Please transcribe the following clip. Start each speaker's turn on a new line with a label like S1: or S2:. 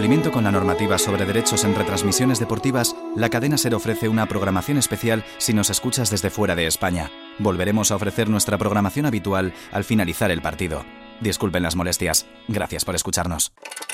S1: cumplimiento con la normativa sobre derechos en retransmisiones deportivas, la cadena SER ofrece una programación especial si nos escuchas desde fuera de España. Volveremos a ofrecer nuestra programación habitual al finalizar el partido. Disculpen las molestias. Gracias por escucharnos.